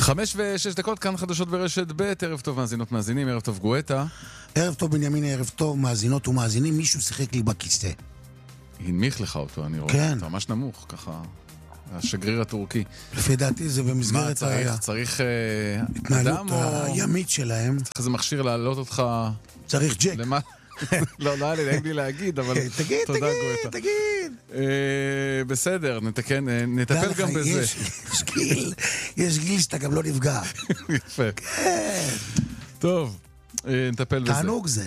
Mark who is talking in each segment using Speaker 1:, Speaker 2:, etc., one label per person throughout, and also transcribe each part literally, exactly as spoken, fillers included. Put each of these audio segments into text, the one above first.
Speaker 1: חמש ושש דקות, כאן חדשות ברשת ב', ערב טוב מאזינות מאזינים, ערב טוב גואטה.
Speaker 2: ערב טוב בנימין, ערב טוב מאזינות ומאזינים, מישהו שיחק לי בכיסא.
Speaker 1: הנמיך לך אותו, אני רואה.
Speaker 2: כן.
Speaker 1: אתה ממש נמוך, ככה. השגריר הטורקי.
Speaker 2: לפי דעתי זה במסגרת...
Speaker 1: מה צריך? צריך
Speaker 2: התנהלות הימית שלהם.
Speaker 1: צריך איזה מכשיר להעלות אותך...
Speaker 2: צריך ג'ק.
Speaker 1: למה? לא, לא היה לי להגיד לי להגיד, אבל...
Speaker 2: תגיד, תגיד, תגיד.
Speaker 1: בסדר, נתקן, נטפל גם בזה.
Speaker 2: יש גיל, יש גיל שאתה גם לא נפגע.
Speaker 1: יפה. טוב, נטפל בזה.
Speaker 2: תענוג זה.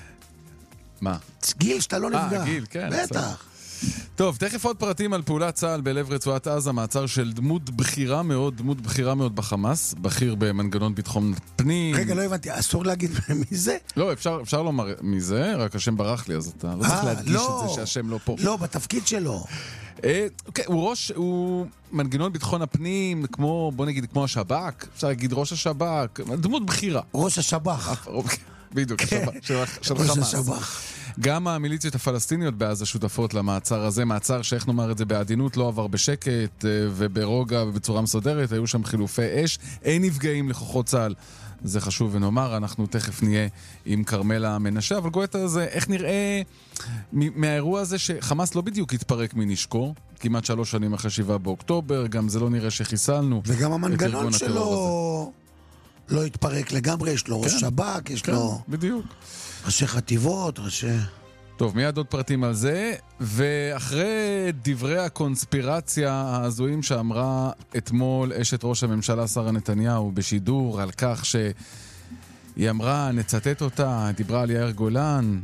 Speaker 1: מה?
Speaker 2: גיל שאתה לא נפגע.
Speaker 1: אה, גיל, כן.
Speaker 2: בטח.
Speaker 1: טוב, תכף עוד פרטים על פעולת צה"ל בלב רצועת עזה, מעצר של דמות בכירה מאוד, דמות בכירה מאוד בחמאס, בכיר במנגנון ביטחון פנים.
Speaker 2: רגע, לא הבנתי, אסור להגיד מי זה?
Speaker 1: לא, אפשר, אפשר לומר מי זה, רק השם ברח לי, אז אתה לא צריך להדגיש את זה שהשם לא פה.
Speaker 2: לא, בתפקיד שלו.
Speaker 1: אוקיי, הוא ראש, הוא מנגנון ביטחון הפנים, כמו, בוא נגיד, כמו השב"כ, אפשר להגיד ראש השב"כ, דמות בכירה.
Speaker 2: ראש השב"כ.
Speaker 1: בדיוק, של חמאס. גם המיליציות הפלסטיניות בעזה שותפות למעצר הזה, מעצר שאיך נאמר את זה בעדינות, לא עבר בשקט וברוגע ובצורה מסודרת, היו שם חילופי אש, אין נפגעים לכוחות צה"ל. זה חשוב ונאמר, אנחנו תכף נהיה עם קרמלה מנשה, אבל גואטה הזה, איך נראה מהאירוע הזה שחמאס לא בדיוק התפרק מנשקו, כמעט שלוש שנים אחרי שבעה באוקטובר, גם זה לא נראה שחיסלנו.
Speaker 2: וגם המנגנון שלו לא התפרק לגמרי, יש לו ראש שב"כ, יש לו...
Speaker 1: בדיוק.
Speaker 2: ראשי חטיבות, ראשי...
Speaker 1: טוב, מיד עוד פרטים על זה, ואחרי דברי הקונספירציה ההזויים שאמרה אתמול אשת ראש הממשלה שרה נתניהו בשידור על כך שהיא אמרה, נצטט אותה, דיברה על יאיר גולן,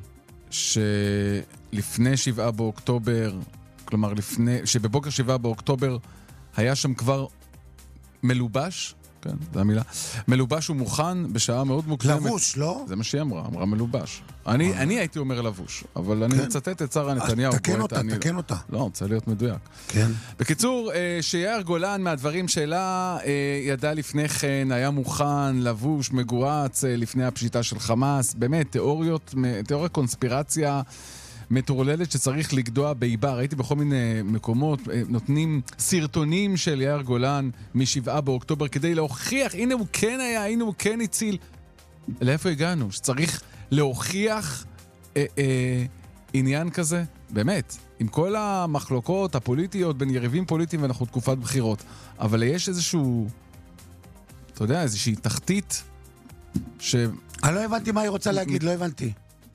Speaker 1: שלפני שבעה באוקטובר, כלומר לפני, שבבוקר שבעה באוקטובר היה שם כבר מלובש, כן, זו המילה. מלובש ומוכן בשעה מאוד מוקדמת.
Speaker 2: לבוש, לא?
Speaker 1: זה מה שהיא אמרה, אמרה מלובש. אני, אני הייתי אומר לבוש, אבל אני מצטט את שרה נתניהו.
Speaker 2: תקן אותה, תקן אותה.
Speaker 1: לא, רוצה להיות מדויק.
Speaker 2: כן.
Speaker 1: בקיצור, שיאיר גולן מהדברים שלה ידע לפני כן, היה מוכן, לבוש, מגועץ, לפני הפשיטה של חמאס. באמת, תיאוריות, תיאוריה קונספירציה מטורללת שצריך לגדוע באיבה. ראיתי בכל מיני מקומות, נותנים סרטונים של יאיר גולן משבעה באוקטובר כדי להוכיח, הנה הוא כן היה, הנה הוא כן הציל. לאיפה הגענו? שצריך להוכיח אה, אה, עניין כזה? באמת, עם כל המחלוקות הפוליטיות בין יריבים פוליטיים, ואנחנו תקופת בחירות. אבל יש איזשהו, אתה יודע, איזושהי תחתית ש...
Speaker 2: אני לא הבנתי מה היא רוצה להגיד, לא הבנתי.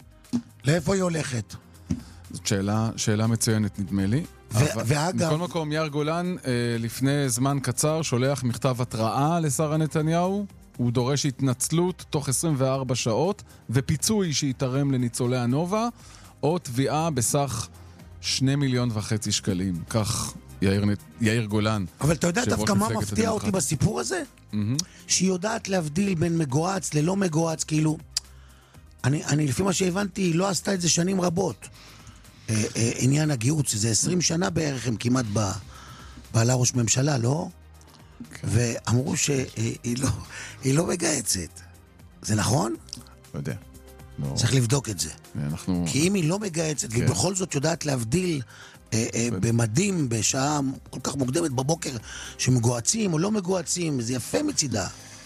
Speaker 2: לאיפה היא הולכת?
Speaker 1: זאת שאלה, שאלה מצוינת נדמה לי.
Speaker 2: ואגב...
Speaker 1: בכל מקום, יאיר גולן לפני זמן קצר שולח מכתב התראה לשרה נתניהו, הוא דורש התנצלות תוך עשרים וארבע שעות, ופיצוי שיתרם לניצולי הנובה, או תביעה בסך שני מיליון וחצי שקלים. כך יאיר, יאיר גולן.
Speaker 2: אבל אתה יודע דווקא מה מפתיע אותי בסיפור הזה? Mm-hmm. שהיא יודעת להבדיל בין מגועץ ללא מגועץ, כאילו... אני, אני לפי מה שהבנתי, היא לא עשתה את זה שנים רבות. אה, אה, עניין הגיוץ, זה עשרים שנה בערך הם כמעט בא, בעלה ראש ממשלה, לא? כן. ואמרו שהיא לא, היא לא מגעצת. זה נכון?
Speaker 1: לא יודע. לא.
Speaker 2: צריך לבדוק את זה.
Speaker 1: אנחנו...
Speaker 2: כי אם היא לא מגעצת, כן. ובכל זאת יודעת להבדיל אה, אה, במדים בשעה כל כך מוקדמת בבוקר, שמגועצים או לא מגועצים, זה יפה מצידה.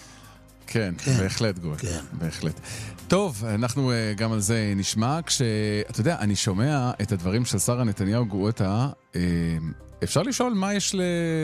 Speaker 1: כן, כן, בהחלט גואל, כן. בהחלט. טוב, אנחנו uh, גם על זה נשמע, כשאתה יודע, אני שומע את הדברים של שרה נתניהו גואטה, uh, אפשר לשאול מה יש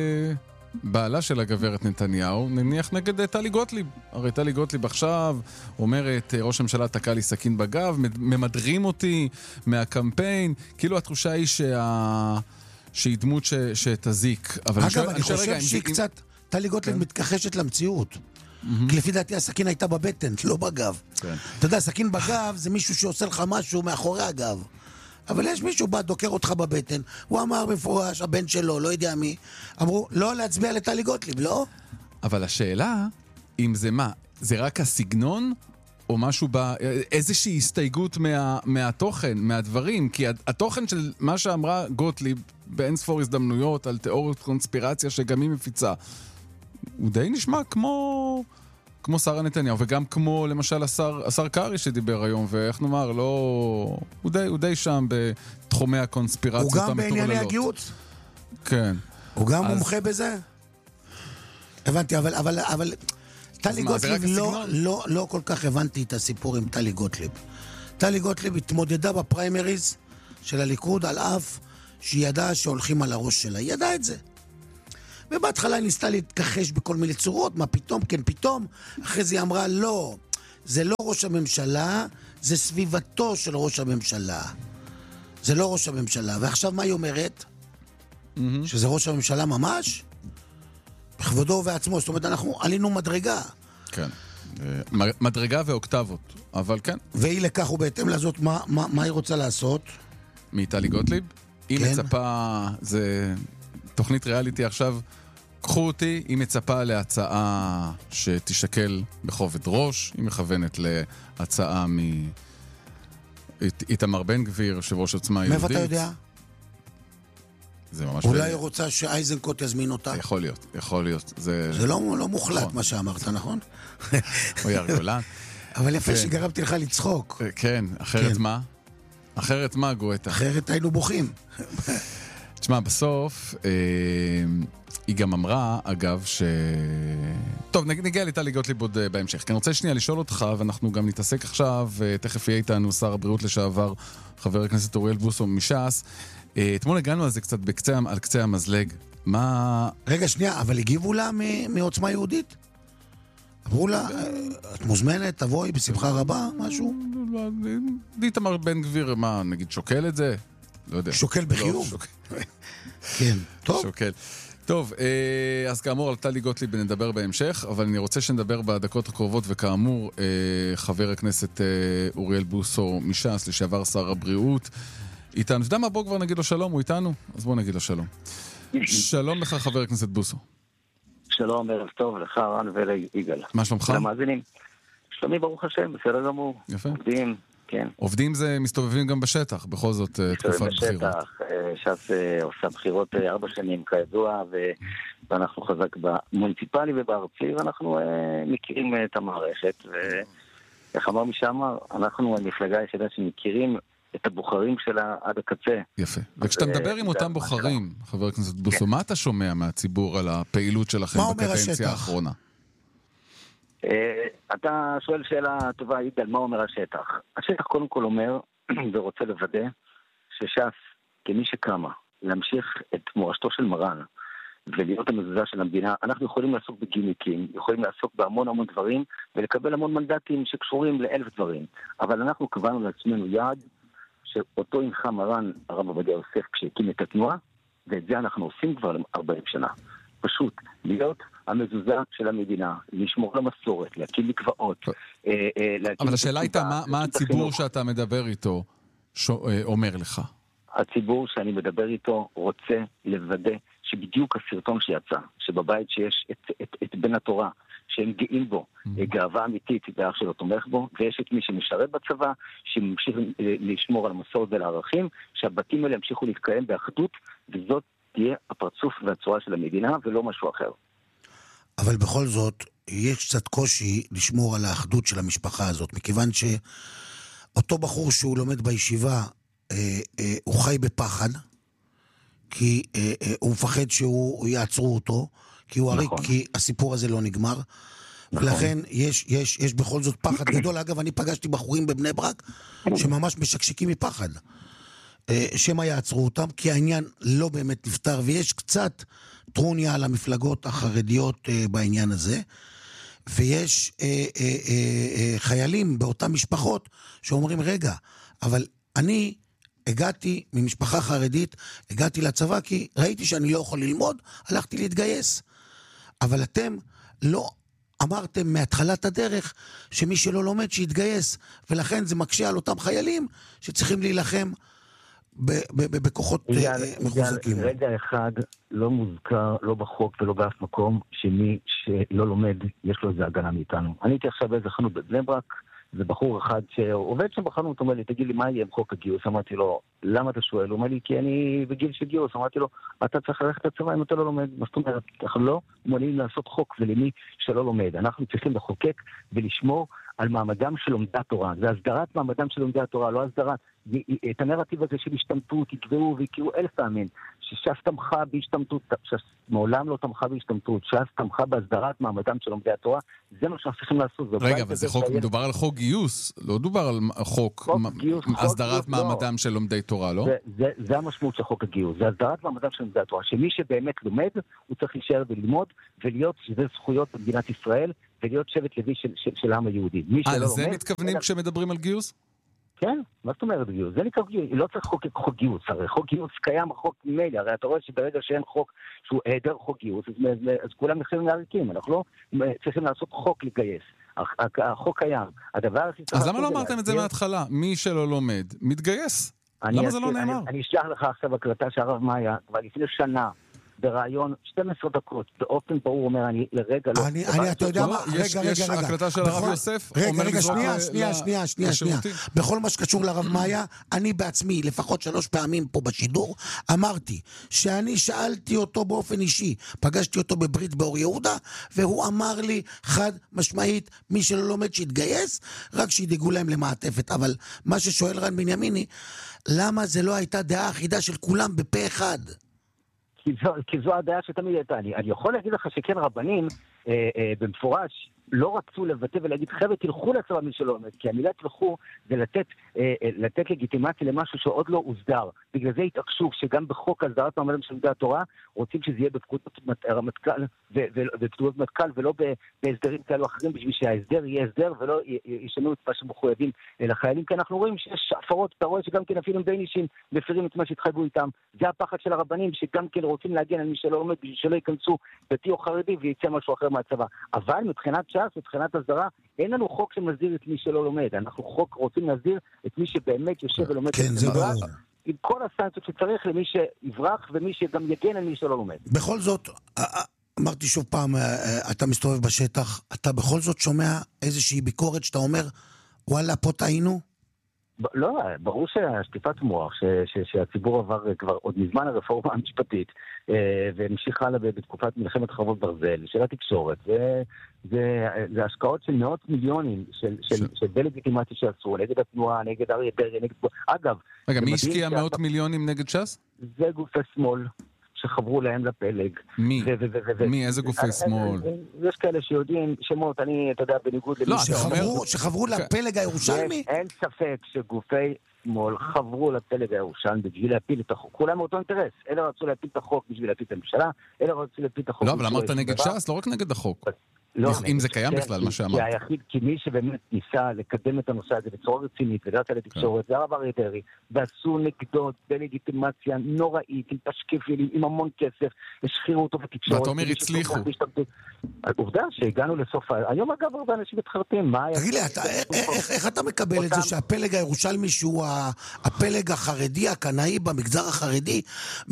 Speaker 1: לבעלה של הגברת נתניהו, נניח נגד טלי גוטליב. הרי טלי גוטליב עכשיו אומרת, ראש הממשלה תקע לי סכין בגב, ממדרים אותי מהקמפיין, כאילו התחושה היא שה... שהיא דמות ש... שתזיק. אבל
Speaker 2: אגב, אני, אני חושב רגע, שהיא אם... קצת, טלי גוטליב כן. מתכחשת למציאות. כי לפי דעתי הסכין הייתה בבטן, לא בגב. אתה יודע, סכין בגב זה מישהו שעושה לך משהו מאחורי הגב. אבל יש מישהו בא, דוקר אותך בבטן, הוא אמר מפורש, הבן שלו, לא יודע מי, אמרו, לא להצביע לטלי גוטליב, לא?
Speaker 1: אבל השאלה, אם זה מה, זה רק הסגנון, או משהו בא, איזושהי הסתייגות מה, מהתוכן, מהדברים, כי התוכן של מה שאמרה גוטליב, באין ספור הזדמנויות, על תיאוריות קונספירציה שגם היא מפיצה, הוא די נשמע כמו, כמו שרה נתניהו, וגם כמו למשל השר, השר קרי שדיבר היום, ואיך נאמר, לא... הוא די, הוא די שם בתחומי הקונספירציות המטורללות.
Speaker 2: הוא גם בענייני הגיוץ?
Speaker 1: כן.
Speaker 2: הוא גם אז... מומחה בזה? הבנתי, אבל, אבל, אבל, טלי גוטליב לא, לא, לא כל כך הבנתי את הסיפור עם טלי גוטליב. טלי גוטליב התמודדה בפריימריז של הליכוד על אף שהיא ידעה שהולכים על הראש שלה. היא ידעה את זה. ובהתחלה היא ניסתה להתכחש בכל מיני צורות, מה פתאום, כן פתאום. אחרי זה היא אמרה, לא, זה לא ראש הממשלה, זה סביבתו של ראש הממשלה. זה לא ראש הממשלה. ועכשיו מה היא אומרת? Mm-hmm. שזה ראש הממשלה ממש? בכבודו ובעצמו. זאת אומרת, אנחנו עלינו מדרגה.
Speaker 1: כן. מדרגה ואוקטבות, אבל כן.
Speaker 2: והיא לכך ובהתאם לזאת, מה, מה, מה היא רוצה לעשות?
Speaker 1: מטלי גוטליב? היא כן. מצפה, זה תוכנית ריאליטי עכשיו, קחו אותי, היא מצפה להצעה שתשקל בכובד ראש, היא מכוונת להצעה מ... איתמר בן גביר, יושב ראש עוצמה יהודית.
Speaker 2: מאיפה אתה יודע?
Speaker 1: זה ממש...
Speaker 2: אולי היא רוצה שאייזנקוט יזמין אותה?
Speaker 1: יכול להיות, יכול להיות. זה,
Speaker 2: זה לא, לא מוחלט מה שאמרת, נכון?
Speaker 1: או יאיר גולן.
Speaker 2: אבל יפה שגרמתי לך לצחוק.
Speaker 1: כן, אחרת מה? אחרת מה, גואטה?
Speaker 2: אחרת היינו בוכים.
Speaker 1: תשמע, בסוף, היא גם אמרה, אגב, ש... טוב, נגיע לטלי גוטליב עוד בהמשך. כי אני רוצה שנייה לשאול אותך, ואנחנו גם נתעסק עכשיו, תכף יהיה איתנו שר הבריאות לשעבר, חבר הכנסת אוריאל בוסו מש"ס. אתמול הגענו על זה קצת בקצה, על קצה המזלג. מה...
Speaker 2: רגע, שנייה, אבל הגיבו לה מעוצמה יהודית? אמרו לה, את מוזמנת, תבואי בשמחה רבה, משהו?
Speaker 1: איתמר בן גביר, מה, נגיד, שוקל את זה? לא יודע.
Speaker 2: שוקל בחיוב? כן, טוב.
Speaker 1: שוקל. טוב, אז כאמור על טלי גוטליב נדבר בהמשך, אבל אני רוצה שנדבר בדקות הקרובות, וכאמור, חבר הכנסת אוריאל בוסו מש"ס, לשעבר שר הבריאות, איתנו. אתה יודע מה? בוא כבר נגיד לו שלום, הוא איתנו? אז בוא נגיד לו שלום. שלום לך, חבר הכנסת בוסו.
Speaker 3: שלום, ערב טוב, לך רן וליגאל.
Speaker 1: מה שלומך?
Speaker 3: למאזינים. שלומי ברוך השם, בסדר גמור.
Speaker 1: יפה.
Speaker 3: עובדים, כן.
Speaker 1: עובדים זה מסתובבים גם בשטח, בכל זאת תקופת בחירות.
Speaker 3: בשטח, ש"ס עושה בחירות ארבע שנים כידוע, ואנחנו חזק במוניציפלי ובארצי, ואנחנו מכירים את המערכת, ואיך אמר מי שאמר, אנחנו המפלגה היחידה שמכירים את הבוחרים שלה עד הקצה. יפה.
Speaker 1: וכשאתה מדבר עם אותם בוחרים, חבר הכנסת בוסו, מה אתה שומע מהציבור על הפעילות שלכם בקדנציה האחרונה?
Speaker 3: אתה שואל שאלה טובה, יגאל, מה אומר השטח? השטח קודם כל אומר, ורוצה לוודא, שש"ס, כמי שקמה, להמשיך את מורשתו של מרן, ולהיות המזוזה של המדינה, אנחנו יכולים לעסוק בגימיקים, יכולים לעסוק בהמון המון דברים, ולקבל המון מנדטים שקשורים לאלף דברים. אבל אנחנו קבענו לעצמנו יעד, שאותו הנחה מרן הרב עובדיה יוסף כשהקים את התנועה, ואת זה אנחנו עושים כבר ארבעים שנה. פשוט, להיות המזוזה של המדינה, לשמור למסורת, להקים מקוואות.
Speaker 1: אבל השאלה הייתה, מה הציבור שאתה מדבר איתו אומר לך?
Speaker 3: הציבור שאני מדבר איתו רוצה לוודא שבדיוק הסרטון שיצא, שבבית שיש את, את, את בן התורה, שהם גאים בו, גאווה אמיתית ואח שלו תומך בו, ויש את מי שמשרת בצבא, שממשיך לשמור על המסורת ולערכים, שהבתים האלה ימשיכו להתקיים באחדות, וזאת תהיה הפרצוף והצורה של המדינה, ולא משהו אחר.
Speaker 2: אבל בכל זאת, יש קצת קושי לשמור על האחדות של המשפחה הזאת, מכיוון שאותו בחור שהוא לומד בישיבה, אה, אה, הוא חי בפחד, כי אה, אה, הוא מפחד שהוא יעצרו אותו, כי הוא הרי, נכון. כי הסיפור הזה לא נגמר, נכון. ולכן יש, יש, יש בכל זאת פחד גדול. אגב, אני פגשתי בחורים בבני ברק, שממש משקשקים מפחד, שמה יעצרו אותם, כי העניין לא באמת נפטר, ויש קצת טרוניה על המפלגות החרדיות בעניין הזה, ויש אה, אה, אה, חיילים באותן משפחות שאומרים, רגע, אבל אני הגעתי ממשפחה חרדית, הגעתי לצבא כי ראיתי שאני לא יכול ללמוד, הלכתי להתגייס. אבל אתם לא אמרתם מהתחלת הדרך שמי שלא לומד שיתגייס, ולכן זה מקשה על אותם חיילים שצריכים להילחם בכוחות מחוזקים.
Speaker 3: רגע אחד לא מוזכר, לא בחוק ולא באף מקום, שמי שלא לומד יש לו איזה הגנה מאיתנו. אני הייתי עכשיו באיזה חנות בבני ברק, זה בחור אחד שעובד שם בחנות, אומר לי, תגיד לי, מה יהיה עם חוק הגיוס? אמרתי לו, למה אתה שואל? הוא אומר לי, כי אני בגיל של גיוס. אמרתי לו, אתה צריך ללכת לצבא אם אתה לא לומד. מה זאת אומרת, אנחנו לא מעוניינים לעשות חוק, ולמי שלא לומד. אנחנו צריכים לחוקק ולשמור על מעמדם של לומדי התורה. זה הסדרת מעמדם של לומדי התורה, לא הסדרת. את הנרטיב הזה של השתמטות, יקבעו ויקראו אלף פעמים, שש"ס תמכה בהשתמטות, ש"ס מעולם לא תמכה בהשתמטות, ש"ס תמכה בהסדרת מעמדם של לומדי התורה, זה מה שאנחנו צריכים לעשות.
Speaker 1: רגע, אבל זה חוק, מדובר על חוק גיוס, לא מדובר על חוק הסדרת מעמדם של לומדי תורה, לא?
Speaker 3: זה המשמעות של חוק הגיוס, זה הסדרת מעמדם של לומדי התורה, שמי שבאמת לומד, הוא צריך להישאר וללמוד, ולהיות שזה זכויות במדינת ישראל, ולהיות שבט לוי של העם היהודי.
Speaker 1: על זה מתכוונים כשמדברים על גיוס?
Speaker 3: כן, מה זאת אומרת גיוס? זה נקרא גיוס, לא צריך חוק, חוק גיוס, הרי חוק גיוס קיים, החוק ממילא, הרי אתה רואה שברגע שאין חוק שהוא היעדר חוק גיוס, אז, אז, אז כולם נכנסים להריקים, אנחנו לא צריכים לעשות חוק לגייס, החוק קיים, הדבר הכי...
Speaker 1: אז למה לא אמרתם את זה מההתחלה? מי שלא לומד, מתגייס? למה זה לא נאמר?
Speaker 3: אני, אני אשלח לך עכשיו הקלטה שהרב מאיה, כבר לפני שנה, ברעיון שתים עשרה דקות, באופן ברור אומר, אני לרגע לא...
Speaker 2: אני, אני, אתה יודע מה?
Speaker 1: רגע, רגע, רגע. יש הקלטה של הרב יוסף?
Speaker 2: רגע, רגע, שנייה, שנייה, שנייה, שנייה, שנייה. בכל מה שקשור לרב מאיה, אני בעצמי, לפחות שלוש פעמים פה בשידור, אמרתי שאני שאלתי אותו באופן אישי, פגשתי אותו בברית באור יהודה, והוא אמר לי חד משמעית, מי שלא לומד שיתגייס, רק שידאגו להם למעטפת. אבל מה ששואל רן בנימיני, למה זה לא הייתה דעה אחידה של כולם בפה אחד?
Speaker 3: כי זו, כי זו הדעה שתמיד הייתה. אני, אני יכול להגיד לך שכן רבנים אה, אה, במפורש לא רצו לבטא ולהגיד חבר'ה תלכו לצבא מי שלא עומד, כי המילה תלכו זה לתת, אה, אה, לתת לגיטימציה למשהו שעוד לא הוסדר. בגלל זה התעקשו שגם בחוק הסדרת מעמדם של לומדי התורה רוצים שזה יהיה בפקודות רמטכ"ל ובפקודות מטכ"ל ולא בהסדרים כאלו אחרים, בשביל שההסדר יהיה הסדר ולא ישנו את מה שמחויבים לחיילים, כי אנחנו רואים שיש הפרות, אתה רואה שגם כן אפילו בין אישים מפרים את מה שהתחייבו איתם. זה הפחד של הרבנים שגם כן רוצים להגן על מי שלא עומד בשביל שלא ייכנסו דתי או חרדי ויצא משהו אחר מהצבא. אבל מבחינת ש"ס, מבחינת הסדרה, אין לנו חוק שמסדיר את מי שלא לומד. אנחנו חוק רוצים להסדיר את מי שבאמת יושב ולומד.
Speaker 2: כן, זה ברור.
Speaker 3: עם כל הסנקציות שצריך למי שיברח ומי שגם יגן על מי שלא לומד.
Speaker 2: בכל זאת, אמרתי שוב פעם, אתה מסתובב בשטח, אתה בכל זאת שומע איזושהי ביקורת שאתה אומר, וואלה, פה טעינו?
Speaker 3: לא, ברור שהשטיפת מוח, שהציבור עבר כבר עוד מזמן הרפורמה המשפטית, והמשיך הלאה בתקופת מלחמת חרבות ברזל, של התקשורת, זה השקעות של מאות מיליונים של דלגיטימציה שעשו, נגד התנועה, נגד אריה דרעי, נגד... אגב...
Speaker 1: רגע, מי השקיע מאות מיליונים נגד ש"ס?
Speaker 3: זה גופי שמאל. שחברו להם לפלג.
Speaker 1: מי? מי? איזה גופי שמאל?
Speaker 3: יש כאלה שיודעים שמות, אני, אתה יודע, בניגוד
Speaker 2: למי שחברו לפלג הירושלמי?
Speaker 3: אין ספק שגופי שמאל חברו לפלג הירושלמי בשביל להפיל את החוק. כולם מאותו אינטרס. אלה רצו להפיל את החוק בשביל להפיל את הממשלה, אלה רצו להפיל את החוק.
Speaker 1: לא, אבל אמרת נגד ש"ס, לא רק נגד החוק. אם זה קיים בכלל, מה שאמרת.
Speaker 3: כי היחיד, כי מי שבאמת ניסה לקדם את הנושא הזה בצורה רצינית, ודעת על התקשורת, זה הרב אריה דרעי, ועשו נגדו בלגיטימציה נוראית, עם תשקיפים, עם המון כסף, השחירו אותו בתקשורת.
Speaker 1: ואתה אומר, הצליחו.
Speaker 3: עובדה שהגענו לסוף, היום אגב הרבה אנשים מתחרטים, מה היה...
Speaker 2: תגיד לי, איך אתה מקבל את זה שהפלג הירושלמי, שהוא הפלג החרדי, הקנאי במגזר החרדי,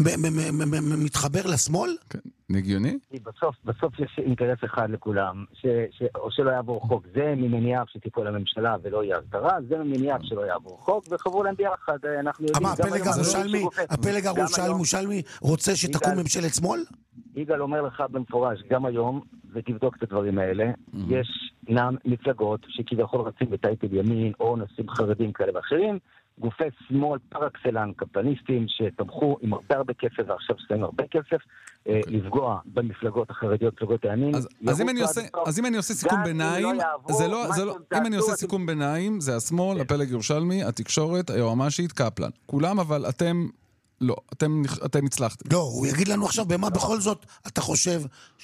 Speaker 2: מתחבר לשמאל?
Speaker 1: נגיוני?
Speaker 3: בסוף, בסוף יש אינטרס אחד לכולם, ש, ש, או שלא יעבור חוק. זה ממניח שתיפול לממשלה ולא יהיה הסדרה, זה ממניח שלא יעבור חוק, וחברו להם ביחד. אנחנו יודעים...
Speaker 2: אבל הפלג הירושלמי, הפלג הירושלמי רוצה שתקום ממשלת שמאל?
Speaker 3: יגאל אומר לך במפורש, גם היום, ותבדוק את הדברים האלה, יש מפלגות שכביכול רצים בטייטל ימין, או נושאים חרדים כאלה ואחרים, גופי שמאל פרקסלן, קפלניסטים, שתמכו עם הרבה הרבה כסף, ועכשיו שמים הרבה כסף, לפגוע במפלגות החרדיות, מפלגות הימין.
Speaker 1: אז אם אני עושה סיכום ביניים, אם אני עושה סיכום ביניים, זה השמאל, הפלג ירושלמי, התקשורת, היועמ"שית, קפלן. כולם, אבל אתם... לא, אתם, אתם הצלחתם.
Speaker 2: לא, הוא יגיד לנו עכשיו במה בכל זאת אתה חושב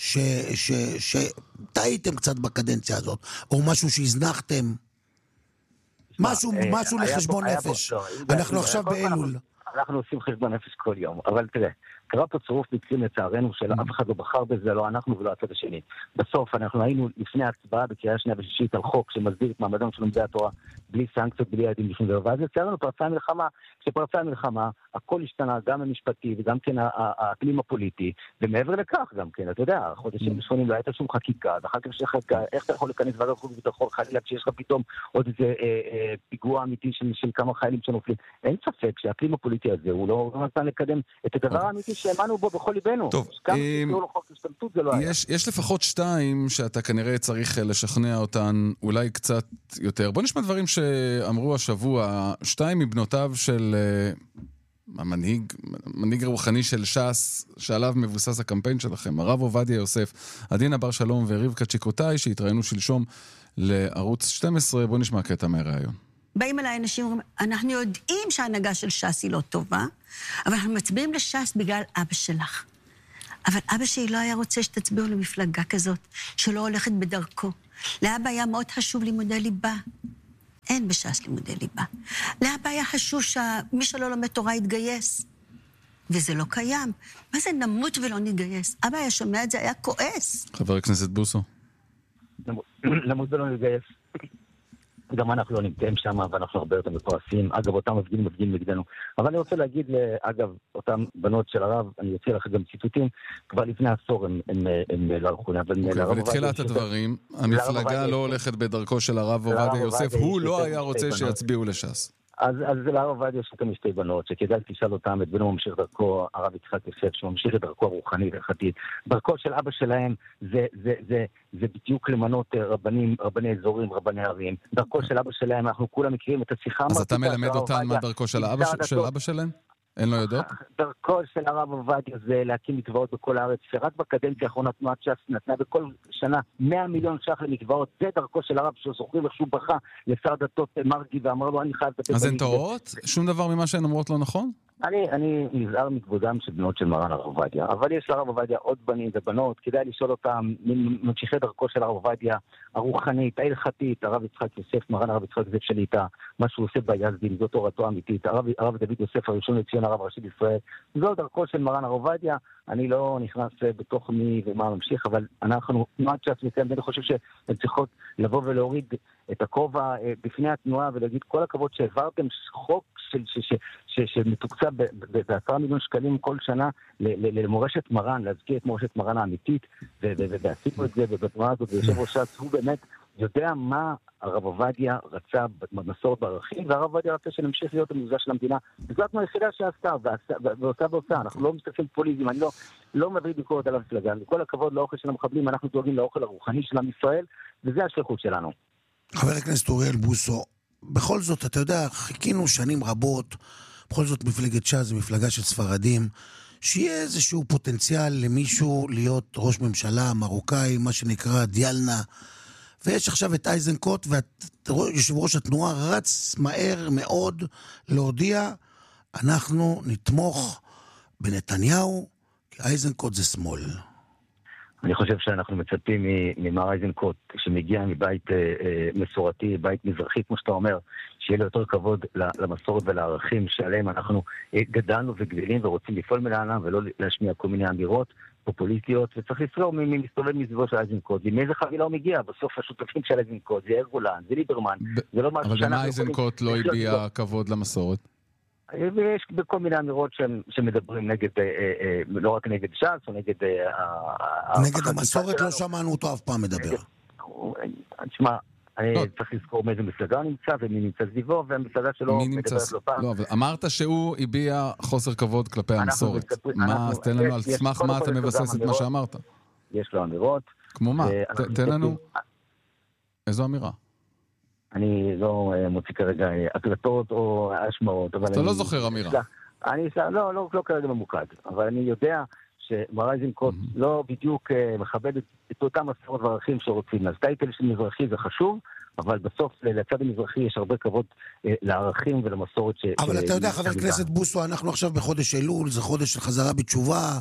Speaker 2: שטעיתם קצת בקדנציה הזאת, או משהו שהזנחתם, משהו, משהו לחשבון נפש. אנחנו עכשיו באלול.
Speaker 3: אנחנו עושים חשבון נפש כל יום, אבל תראה, קרה פה צירוף מקרים לצערנו של אף אחד לא בחר בזה, לא אנחנו ולא הצד השני. בסוף אנחנו היינו לפני ההצבעה בקריאה שנייה ושישית על חוק שמסדיר את מעמדם של לומדי התורה בלי סנקציות, בלי יעדים לפני דבר. ואז יצאנו פרצה המלחמה, כשפרצה המלחמה, הכל השתנה, גם המשפטי וגם כן האקלים הפוליטי, ומעבר לכך גם כן, אתה יודע, חודשים ראשונים לא הייתה שום חקיקה, ואחר כך שחקיקה, איך אתה יכול להיכנס ועדת חוץ וביטחון חלילה כשיש לך פתאום עוד איזה פיגוע אמיתי של כמה חיילים שנופלים. אין ספק שהאקלים הפוליטי הזה הוא לא נתן לקדם את הדבר האמיתי שהאמנו בו בכל ליבנו.
Speaker 1: טוב, יש לפחות שתיים שאתה כנראה צריך לשכנע אותן אולי קצת יותר. בוא נשמע דברים שאמרו השבוע, שתיים מבנותיו של המנהיג, מנהיג רוחני של ש"ס, שעליו מבוסס הקמפיין שלכם, הרב עובדיה יוסף, עדינה בר שלום ורבקה צ'יקוטאי, שהתראינו שלשום לערוץ שתים עשרה. בוא נשמע קטע מהראיון.
Speaker 4: באים אליי אנשים אומרים, אנחנו יודעים שההנהגה של ש"ס היא לא טובה, אבל אנחנו מצביעים לש"ס בגלל אבא שלך. אבל אבא שלי לא היה רוצה שתצביעו למפלגה כזאת, שלא הולכת בדרכו. לאבא היה מאוד חשוב לימודי ליבה. אין בש"ס לימודי ליבה. לאבא היה חשוב שמי שלא לומד תורה יתגייס. וזה לא קיים. מה זה נמות ולא נתגייס? אבא היה שומע את זה, היה כועס.
Speaker 1: חבר הכנסת בוסו.
Speaker 3: נמות ולא נתגייס. גם אנחנו לא נמצאים שם, ואנחנו הרבה יותר מכועסים. אגב, אותם מפגינים מפגינים נגדנו. אבל אני רוצה להגיד, אגב, אותם בנות של הרב, אני יוצא לך גם ציטוטים, כבר לפני עשור הם, הם, הם לא הלכו.
Speaker 1: ולתחילת הדברים, המפלגה לא הולכת בדרכו של הרב עובדיה יוסף, הוא לא היה רוצה שיצביעו לש"ס.
Speaker 3: אז, אז לרב עובדיה יש גם שתי בנות, שכדאי תשאל אותם, את בנו ממשיך דרכו, הרב יצחק יוסף, שממשיך את דרכו הרוחנית, הלכתית. דרכו של אבא שלהם, זה, זה, זה, זה בדיוק למנות רבנים, רבני אזורים, רבני ערים. דרכו של אבא שלהם, אנחנו כולם מכירים את השיחה.
Speaker 1: אז אתה מלמד אותם מה דרכו של אבא, של אבא שלהם? אין לו יודעות?
Speaker 3: דרכו של הרב עובדיה זה להקים מקוואות בכל הארץ, שרק בקדנציה האחרונה תנועת ש"ס נתנה בכל שנה מאה מיליון ש"ח למקוואות. זה דרכו של הרב, שזוכרים איך שהוא בכה לשר דתות מרגי ואמר לו, אני חייב לתת...
Speaker 1: אז הן טועות? שום דבר ממה שהן אומרות לא נכון?
Speaker 3: אני, אני נזהר מכבודם של בנות של מרן הרב עובדיה, אבל יש לרב עובדיה עוד בנים ובנות, כדאי לשאול אותם, ממשיכי דרכו של הרב עובדיה, הרוחנית, ההלכתית, הרב יצחק יוסף, מרן הרב יצחק יוסף שליטה, מה שהוא עושה ביזדים, זאת תורתו האמיתית, הרב, הרב דוד יוסף הראשון לציון, הרב הראשי בישראל, זו דרכו של מרן הרב עובדיה. אני לא נכנס בתוך מי ומה ממשיך, אבל אנחנו, תנועת ש"ס מסיים, ואני חושב שהן צריכות לבוא ולהוריד את הכובע בפני התנועה ולהגיד כל הכבוד שהעברתם חוק של, ש, ש, ש, שמתוקצב בעשרה מיליון שקלים כל שנה למורשת מרן, להזכיר את מורשת מרן האמיתית, ועשינו את זה בתנועה הזאת, ויושב ראש ש"ס, הוא באמת יודע מה הרב עובדיה רצה במסורת בערכים, והרב עובדיה רצה שנמשיך להיות המוזגה של המדינה. וזו התנועה היחידה שעשתה, ועושה ועושה. אנחנו לא מסתכלים פוליטיים, אני לא, לא מביא ביקורת על המפלגה. וכל הכבוד לאוכל של המחבלים, אנחנו דואגים לאוכל הרוחני של עם ישראל, וזה השליחות שלנו.
Speaker 2: חבר הכנסת אוריאל בוסו, בכל זאת, אתה יודע, חיכינו שנים רבות, בכל זאת מפלגת ש"ס זה מפלגה של ספרדים, שיהיה איזשהו פוטנציאל למישהו להיות ראש ממשלה מרוקאי, מה שנקרא דיאלנה, ויש עכשיו את אייזנקוט, ויושב ראש התנועה רץ מהר מאוד להודיע, אנחנו נתמוך בנתניהו, כי אייזנקוט זה שמאל.
Speaker 3: אני חושב שאנחנו מצפים ממר אייזנקוט, שמגיע מבית אה, מסורתי, בית מזרחי, כמו שאתה אומר, שיהיה לו יותר כבוד למסורת ולערכים שעליהם אנחנו אה, גדלנו וגדלים ורוצים לפעול מלענם, ולא להשמיע כל מיני אמירות פופוליטיות, וצריך לזכור מי מסתובב מסביבו של אייזנקוט, ועם איזה חבילה הוא מגיע, בסוף השותפים של אייזנקוט, זה יאיר גולן, זה ליברמן, זה לא משהו
Speaker 1: שאנחנו... אבל במה אייזנקוט לא הביע כבוד למסורת?
Speaker 3: ויש בכל מיני אמירות שמדברים נגד, לא רק נגד ש"ס, או נגד...
Speaker 2: נגד המסורת לא שמענו אותו אף פעם מדבר.
Speaker 3: תשמע, צריך לזכור מאיזה מפלגה נמצא, ומי נמצא סביבו, והמפלגה שלו מדברת לא פעם.
Speaker 1: לא, אבל אמרת שהוא הביע חוסר כבוד כלפי המסורת. מה, אז תן לנו על סמך מה אתה מבסס את מה שאמרת.
Speaker 3: יש לו אמירות.
Speaker 1: כמו מה? תן לנו... איזו אמירה?
Speaker 3: אני לא מוציא כרגע הקלטות או השמעות.
Speaker 1: אתה לא זוכר אמירה.
Speaker 3: אני, לא, לא, לא כרגע ממוקד, אבל אני יודע שמר אייזנקוט לא בדיוק מכבד את אותם מסורות וערכים שרוצים. אז טייטל של מזרחי זה חשוב, אבל בסוף לצד המזרחי יש הרבה כבוד לערכים ולמסורת ש...
Speaker 2: אבל אתה יודע, חבר הכנסת בוסו, אנחנו עכשיו בחודש אלול, זה חודש של חזרה בתשובה,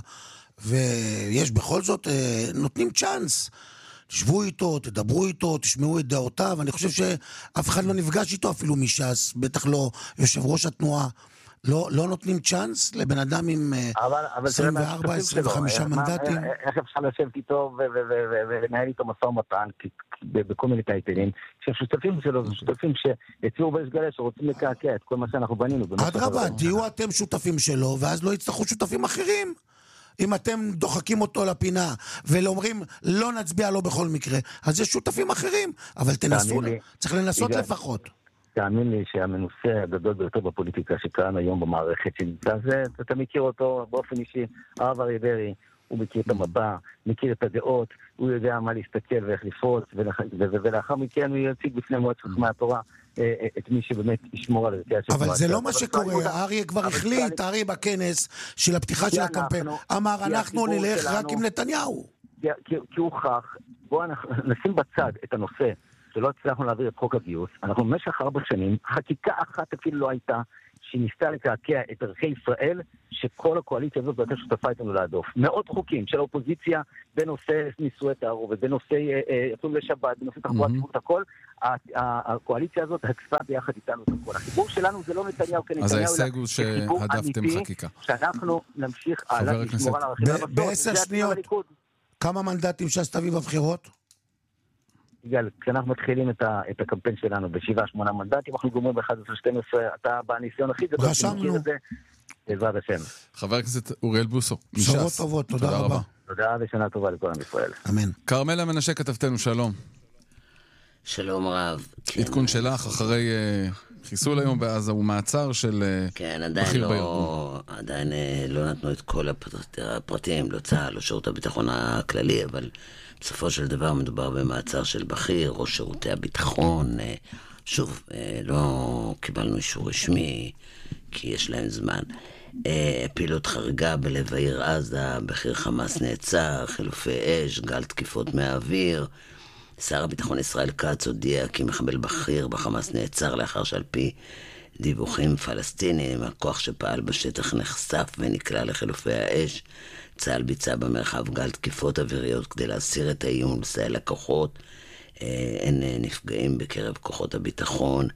Speaker 2: ויש בכל זאת, נותנים צ'אנס. תשבו איתו, תדברו איתו, תשמעו את דעותיו. אני חושב שאף אחד לא נפגש איתו אפילו מש"ס, בטח לא יושב ראש התנועה. לא, לא נותנים צ'אנס לבן אדם עם עשרים וארבע עשרים וחמישה מנדטים.
Speaker 3: איך אפשר לשבת איתו ולנהל איתו משא ומתן בכל מיני טייטלים? שהשותפים שלו זה שותפים שיצאו בריש גלי שרוצים לקעקע את כל מה שאנחנו בנינו.
Speaker 2: אדרבה, תהיו אתם שותפים שלו, ואז לא יצטרכו שותפים אחרים. אם אתם דוחקים אותו לפינה ולאומרים לא נצביע לו בכל מקרה, אז יש שותפים אחרים, אבל תנסו, צריך לנסות לפחות.
Speaker 3: תאמין לי שהמנוסה הגדול ביותר בפוליטיקה שקיים היום במערכת שנמצא זה, אתה מכיר אותו באופן אישי, הרב אריה דרעי, הוא מכיר את המפה, מכיר את הדעות, הוא יודע מה להסתכל ואיך לפרוץ, ולאחר מכן הוא יציג בפני מועצת חכמי התורה את מי שבאמת ישמור על ערכיה של תנועת ש"ס.
Speaker 2: אבל זה לא מה שקורה, אריה כבר החליט, אריה בכנס של הפתיחה של הקמפיין, אמר אנחנו נלך רק עם נתניהו.
Speaker 3: כי הוא הוכח, בואו נשים בצד את הנושא שלא הצלחנו להעביר את חוק הגיוס, אנחנו במשך ארבע שנים, חקיקה אחת אפילו לא הייתה, שהיא ניסתה לקעקע את ערכי ישראל, שכל הקואליציה הזאת הייתה שותפה איתנו להדוף. מאות חוקים של האופוזיציה, בנושא נישואי תערובת, בנושא יצאו לשבת, בנושא תחבורה ציבורית, הכל, הקואליציה הזאת הקפה ביחד איתנו את הכל. החיבור שלנו זה לא נתניהו כנתניהו,
Speaker 1: אז ההישג הוא שהדפתם חקיקה.
Speaker 3: שאנחנו נמשיך הלאה לשמור על הערכים המסורת.
Speaker 2: בעשר שניות, כמה מנדטים ש"ס תביא בבחירות?
Speaker 3: יגאל, כשאנחנו מתחילים את, ה, את הקמפיין שלנו בשבעה, שמונה מנדטים, אנחנו גומרים ב-אחד עשר שתים עשרה, אתה בניסיון הכי גדול,
Speaker 2: רשמנו.
Speaker 3: בעזרת השם.
Speaker 1: חבר הכנסת אוריאל בוסו, מש"ס.
Speaker 2: בשורות טובות, תודה, תודה רבה.
Speaker 3: תודה ושנה טובה לכל עם ישראל.
Speaker 2: אמן.
Speaker 1: כרמלה מנשה כתבתנו, שלום.
Speaker 5: שלום רב.
Speaker 1: עדכון שלך אחרי uh, חיסול היום בעזה ומעצר של
Speaker 5: כן, עדיין לא, עדיין לא נתנו את כל הפרטים, לא צה"ל, לא שירות הביטחון הכללי, אבל בסופו של דבר מדובר במעצר של בכיר, ראש שירותי הביטחון. שוב, לא קיבלנו אישור רשמי, כי יש להם זמן. פעילות חריגה בלב העיר עזה, בכיר חמאס נעצר, חילופי אש, גל תקיפות מהאוויר. שר הביטחון ישראל כץ הודיע כי מחבל בכיר בחמאס נעצר לאחר שעל פי דיווחים פלסטינים, הכוח שפעל בשטח נחשף ונקלע לחילופי האש. צה"ל ביצע במרחב גל תקיפות אוויריות כדי להסיר את האיום ולסייע לכוחות. אין נפגעים בקרב כוחות הביטחון.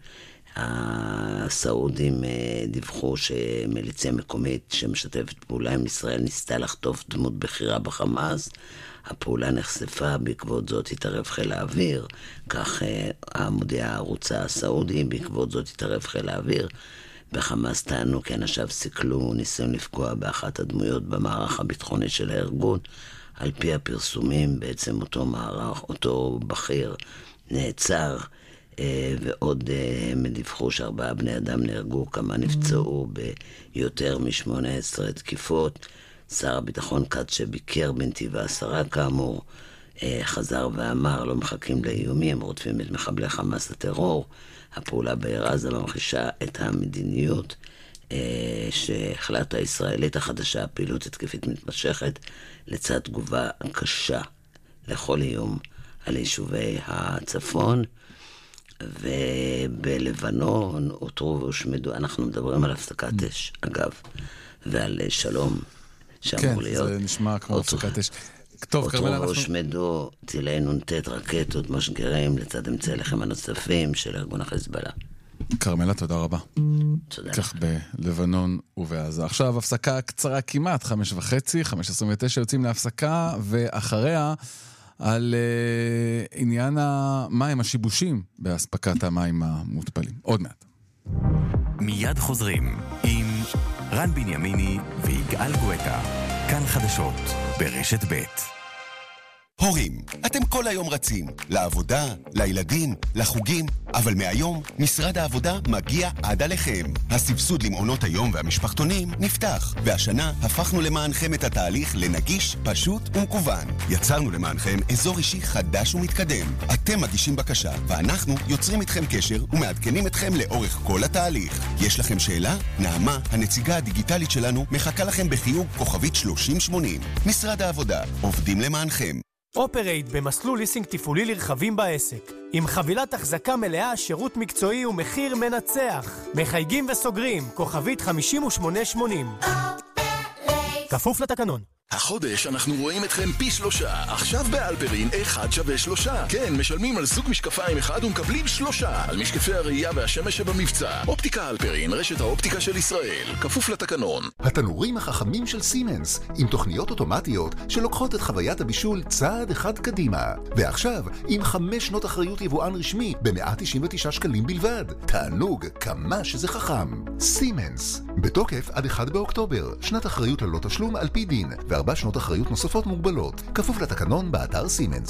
Speaker 5: הסעודים דיווחו שמיליציה מקומית שמשתפת פעולה עם ישראל ניסתה לחטוף דמות בחירה בחמאס. הפעולה נחשפה, בעקבות זאת התערב חיל האוויר, כך מודיע הערוץ הסעודי, בעקבות זאת התערב חיל האוויר. בחמאס טענו כי אנשיו סיכלו ניסיון לפגוע באחת הדמויות במערך הביטחוני של הארגון. על פי הפרסומים, בעצם אותו מערך, אותו בכיר נעצר, ועוד מדיווחו שארבעה בני אדם נהרגו, כמה נפצעו ביותר משמונה עשרה תקיפות. שר הביטחון כץ שביקר בנתיב העשרה כאמור, חזר ואמר, לא מחכים לאיומים, רודפים את מחבלי חמאס הטרור. הפעולה בעיר עזה ממחישה את המדיניות שהחלטה הישראלית החדשה, פעילות התקפית מתמשכת, לצד תגובה קשה לכל איום על יישובי הצפון. ובלבנון אותרו והושמדו, אנחנו מדברים על הפסקת אש, אגב, ועל שלום שאמור
Speaker 1: כן,
Speaker 5: להיות.
Speaker 1: כן, זה נשמע כמו הפסקת אש. טוב, כרמלה, אנחנו...
Speaker 5: אותרו והושמדו טילי נ"ט רקטות משגרים לצד אמצעי לחימה נוספים של ארגון החזבאללה.
Speaker 1: כרמלה, תודה רבה.
Speaker 5: תודה.
Speaker 1: כך בלבנון ובעזה. עכשיו הפסקה קצרה כמעט, חמש וחצי, חמש עשרים ותשע, יוצאים להפסקה, ואחריה על uh, עניין המים, השיבושים בהספקת המים המותפלים. עוד מעט.
Speaker 6: מיד חוזרים עם רן בנימיני ויגאל גואטה. כאן חדשות ברשת ב'.
Speaker 7: הורים, אתם כל היום רצים, לעבודה, לילדים, לחוגים, אבל מהיום משרד העבודה מגיע עד עליכם. הסבסוד למעונות היום והמשפחתונים נפתח, והשנה הפכנו למענכם את התהליך לנגיש, פשוט ומקוון. יצרנו למענכם אזור אישי חדש ומתקדם. אתם מגישים בקשה, ואנחנו יוצרים איתכם קשר ומעדכנים אתכם לאורך כל התהליך. יש לכם שאלה? נעמה, הנציגה הדיגיטלית שלנו, מחכה לכם בחיוג כוכבית שלושים שמונים. משרד העבודה, עובדים למענכם.
Speaker 8: אופרייט במסלול ליסינג תפעולי לרכבים בעסק. עם חבילת החזקה מלאה, שירות מקצועי ומחיר מנצח. מחייגים וסוגרים, כוכבית חמישים ושמונה שמונים. אופרייט. כפוף לתקנון.
Speaker 9: החודש אנחנו רואים אתכם פי שלושה. עכשיו באלפרין אחד שווה שלושה. כן, משלמים על סוג משקפיים אחד ומקבלים שלושה. על משקפי הראייה והשמש שבמבצע. אופטיקה אלפרין, רשת האופטיקה של ישראל. כפוף לתקנון.
Speaker 10: התנורים החכמים של סימנס, עם תוכניות אוטומטיות שלוקחות את חוויית הבישול צעד אחד קדימה. ועכשיו, עם חמש שנות אחריות יבואן רשמי ב-מאה תשעים ותשעה שקלים בלבד. תענוג, כמה שזה חכם. סימנס, בתוקף עד אחד באוקטובר. שנת אחריות ללא תשלום על פי דין. וארבע שנות אחריות נוספות מוגבלות. כפוף לתקנון באתר סימנס.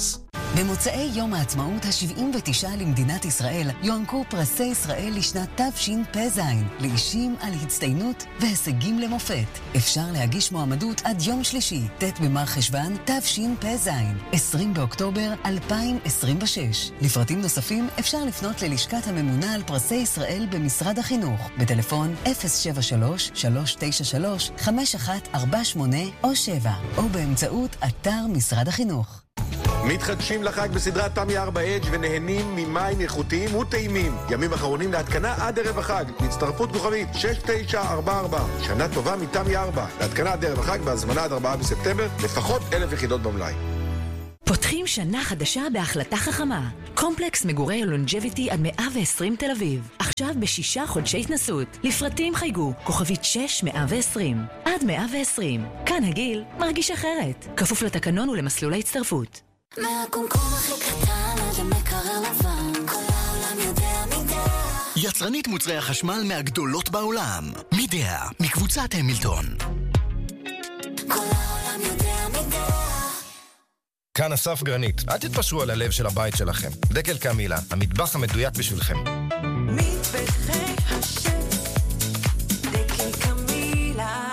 Speaker 11: במוצאי יום העצמאות ה-שבעים ותשע למדינת ישראל יוענקו פרסי ישראל לשנת תשפ"ז לאישים על הצטיינות והישגים למופת. אפשר להגיש מועמדות עד יום שלישי, ט' במר חשוון תשפ"ז, עשרים באוקטובר אלפיים עשרים ושש. לפרטים נוספים אפשר לפנות ללשכת הממונה על פרסי ישראל במשרד החינוך בטלפון אפס שבע שלוש שלוש תשע שלוש חמש אחת ארבע שמונה או שבע או באמצעות אתר משרד החינוך.
Speaker 12: מתחדשים לחג בסדרת תמי ארבע אדג' ונהנים ממים איכותיים וטעימים. ימים אחרונים להתקנה עד ערב החג. הצטרפות כוכבית שש תשע ארבע ארבע. שנה טובה מתמי ארבע. להתקנה עד ערב החג בהזמנה עד ארבעה בספטמבר. לפחות אלף יחידות במלאי.
Speaker 13: פותחים שנה חדשה בהחלטה חכמה. קומפלקס מגורי לונג'ביטי עד מאה ועשרים תל אביב. עכשיו בשישה חודשי התנסות. לפרטים חייגו, כוכבית שש מאה ועשרים. עד מאה ועשרים. כאן הגיל מרגיש אחרת. כפוף לתקנון ולמסלול ההצטרפות.
Speaker 14: מהקומקום הכי קטן עד המקרר לבן, כל העולם יודע מידע.
Speaker 6: יצרנית מוצרי החשמל מהגדולות בעולם. מידע, מקבוצת המילטון.
Speaker 14: כל העולם יודע מידע.
Speaker 15: כאן אסף גרנית. אל תתפשרו על הלב של הבית שלכם. דקל קמילה, המטבח המדויק בשבילכם.
Speaker 14: מטבחי השף, דקל קמילה.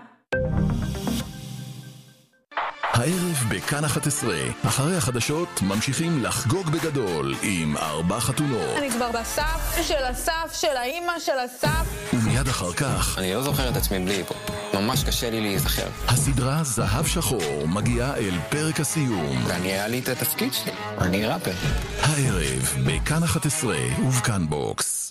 Speaker 9: הערב בכאן אחת עשרה, אחרי החדשות ממשיכים לחגוג בגדול עם ארבע חתונות.
Speaker 16: אני כבר בסף של הסף של האימא של הסף.
Speaker 9: ומיד אחר כך...
Speaker 17: אני לא זוכר את עצמי בלי פה. ממש קשה לי להיזכר.
Speaker 9: הסדרה זהב שחור מגיעה אל פרק הסיום.
Speaker 17: ואני היה לי את התפקיד שלי. אני ראפר.
Speaker 9: הערב בכאן אחת עשרה ובכאן בוקס.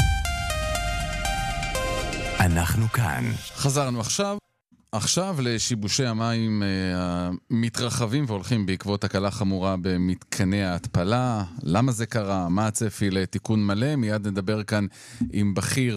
Speaker 6: אנחנו כאן.
Speaker 1: חזרנו עכשיו. עכשיו לשיבושי המים המתרחבים והולכים בעקבות תקלה חמורה במתקני ההתפלה. למה זה קרה? מה הצפי לתיקון מלא? מיד נדבר כאן עם בכיר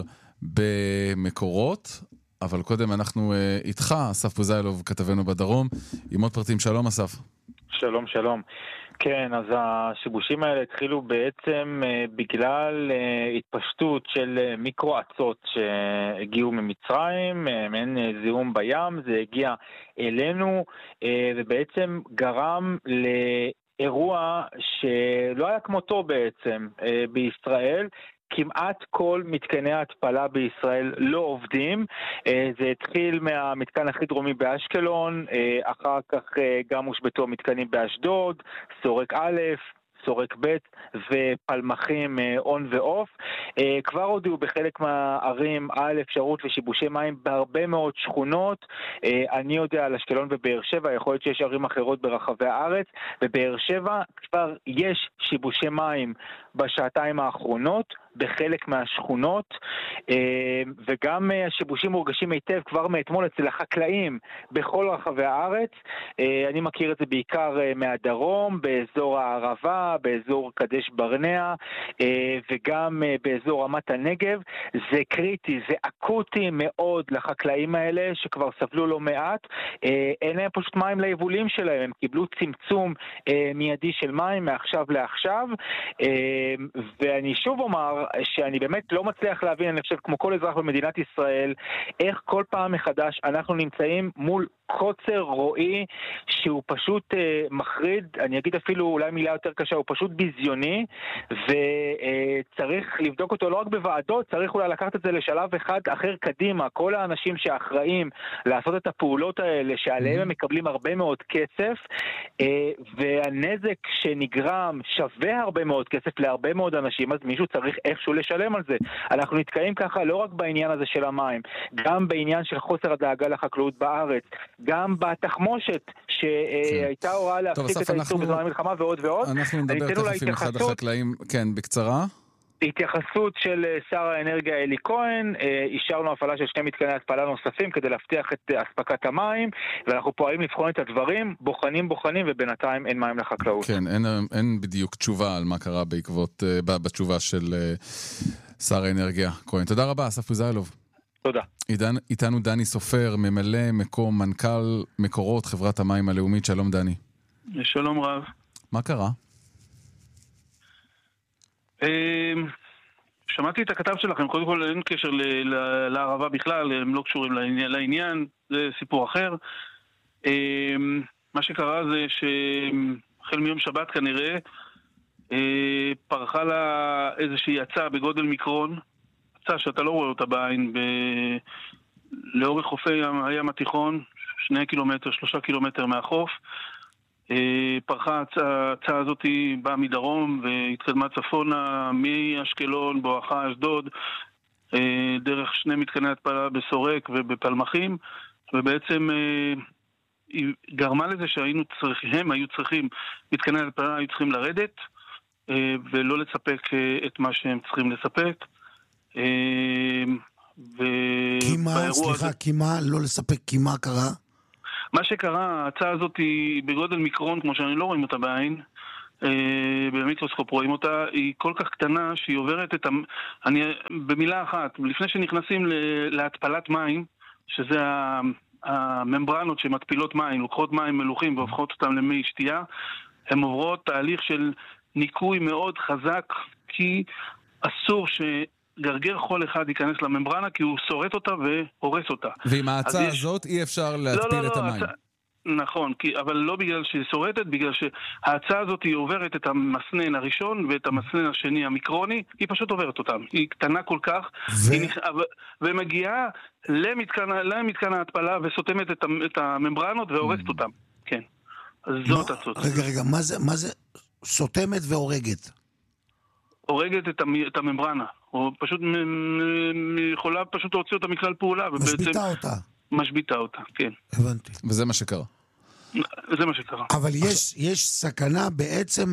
Speaker 1: במקורות. אבל קודם אנחנו איתך, אסף בוזיילוב, כתבנו בדרום, עם עוד פרטים. שלום אסף.
Speaker 18: שלום, שלום. כן, אז השיבושים האלה התחילו בעצם בגלל התפשטות של מיקרואצות שהגיעו ממצרים, מעין זיהום בים, זה הגיע אלינו ובעצם גרם לאירוע שלא היה כמותו בעצם בישראל. כמעט כל מתקני ההתפלה בישראל לא עובדים. זה התחיל מהמתקן הכי דרומי באשקלון, אחר כך גם הושבתו מתקנים באשדוד, סורק א', סורק ב' ופלמחים און ואוף. כבר הודיעו בחלק מהערים על אפשרות לשיבושי מים בהרבה מאוד שכונות. אני יודע על אשקלון ובאר שבע, יכול להיות שיש ערים אחרות ברחבי הארץ, ובאר שבע כבר יש שיבושי מים בשעתיים האחרונות בחלק מהשכונות, וגם השיבושים מורגשים היטב כבר מאתמול אצל החקלאים בכל רחבי הארץ. אני מכיר את זה בעיקר מהדרום, באזור הערבה, באזור קדש ברנע, וגם באזור רמת הנגב. זה קריטי, זה אקוטי מאוד לחקלאים האלה שכבר סבלו לא מעט. אין להם פשוט מים ליבולים שלהם, הם קיבלו צמצום מיידי של מים מעכשיו לעכשיו, ואני שוב אומר שאני באמת לא מצליח להבין, אני חושב כמו כל אזרח במדינת ישראל, איך כל פעם מחדש אנחנו נמצאים מול קוצר רואי שהוא פשוט אה, מחריד, אני אגיד אפילו אולי מילה יותר קשה, הוא פשוט ביזיוני, וצריך אה, לבדוק אותו לא רק בוועדות, צריך אולי לקחת את זה לשלב אחד אחר קדימה. כל האנשים שאחראים לעשות את הפעולות האלה שעליהם הם מקבלים הרבה מאוד כסף, אה, והנזק שנגרם שווה הרבה מאוד כסף להרבה מאוד אנשים, אז מישהו צריך איכשהו לשלם על זה. אנחנו נתקעים ככה לא רק בעניין הזה של המים, גם בעניין של חוסר הדאגה לחקלאות בארץ, גם בתחמושת שהייתה הוראה להפסיק את הייצור בזמן המלחמה ועוד ועוד.
Speaker 1: אנחנו נדבר תכף עם אחד החקלאים, כן, בקצרה.
Speaker 18: התייחסות של שר האנרגיה אלי כהן, אישרנו הפעלה של שני מתקני התפלה נוספים כדי להבטיח את אספקת המים, ואנחנו פועלים לבחון את הדברים, בוחנים בוחנים ובינתיים אין מים לחקלאות.
Speaker 1: כן, אין, אין בדיוק תשובה על מה קרה בעקבות, בתשובה של שר האנרגיה כהן. תודה רבה, אסף בוזיילוב.
Speaker 18: תודה.
Speaker 1: איתנו, איתנו דני סופר, ממלא מקום מנכ"ל מקורות חברת המים הלאומית. שלום דני.
Speaker 19: שלום רב.
Speaker 1: מה קרה?
Speaker 19: שמעתי את הכתב שלכם, קודם כל אין קשר לערבה בכלל, הם לא קשורים לעניין, זה סיפור אחר. מה שקרה זה החל מיום שבת כנראה, פרחה לה איזושהי הצעה בגודל מיקרון, הצעה שאתה לא רואה אותה בעין, ב... לאורך חופי הים התיכון, שני קילומטר, שלושה קילומטר מהחוף. פרחה ההצעה הזאת באה מדרום והתקדמה צפונה מאשקלון, בואכה אשדוד, דרך שני מתקני התפלה בסורק ובפלמחים, ובעצם היא גרמה לזה שהיינו צריכים, הם היו צריכים, מתקני התפלה היו צריכים לרדת, ולא לספק את מה שהם צריכים לספק.
Speaker 2: כי מה, סליחה, כי מה, לא לספק, כי מה קרה?
Speaker 19: מה שקרה, ההצעה הזאת היא בגודל מיקרון, כמו שאני לא רואים אותה בעין, במיקרוסקופ רואים אותה, היא כל כך קטנה שהיא עוברת את... אני, במילה אחת, לפני שנכנסים להתפלת מים, שזה הממברנות שמתפילות מים, לוקחות מים מלוכים והופכות אותם למי שתייה, הן עוברות תהליך של ניקוי מאוד חזק, כי אסור שגרגר חול אחד ייכנס לממברנה, כי הוא שורט אותה והורס אותה.
Speaker 1: ועם ההצעה הזאת אי אפשר להתפיל
Speaker 19: לא, לא,
Speaker 1: את
Speaker 19: לא,
Speaker 1: המים.
Speaker 19: הצע... נכון, כי, אבל לא בגלל שהיא שורטת, בגלל שההצעה הזאת היא עוברת את המסנן הראשון ואת המסנן השני המיקרוני, היא פשוט עוברת אותם. היא קטנה כל כך, ו... היא נכ... ומגיעה למתקן, למתקן ההתפלה וסותמת את, את הממברנות והורסת אותם. כן. אז זאת הצעות.
Speaker 2: רגע, רגע, מה זה, מה זה סותמת והורגת?
Speaker 19: הורגת את, המ... את הממברנה. או פשוט מ... מ... יכולה פשוט להוציא אותה מכלל פעולה.
Speaker 2: משביטה ובעצם... אותה.
Speaker 19: משביטה אותה, כן.
Speaker 2: הבנתי.
Speaker 1: וזה מה שקרה.
Speaker 19: זה מה שקרה.
Speaker 2: אבל יש, יש סכנה בעצם